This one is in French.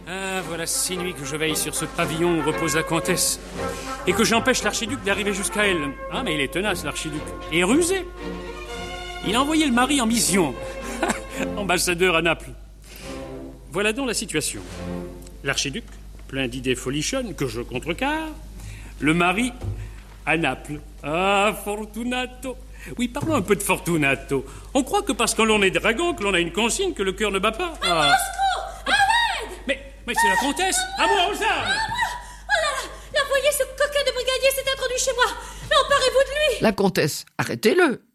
Ah, voilà 6 nuits que je veille sur ce pavillon où repose la comtesse. Et que j'empêche l'archiduc d'arriver jusqu'à elle. Ah, mais il est tenace, l'archiduc. Et rusé. Il a envoyé le mari en mission. Ambassadeur à Naples. Voilà donc la situation. L'archiduc, plein d'idées folichonnes que je contrecarre. Le mari à Naples. Ah, Fortunato. Oui, parlons un peu de Fortunato. On croit que parce que l'on est dragon, que l'on a une consigne, que le cœur ne bat pas. Ah. Mais c'est la comtesse. À moi, aux armes. Oh là là, voyez, ce coquin de brigadier s'est introduit chez moi. Mais emparez-vous de lui. La comtesse, arrêtez-le.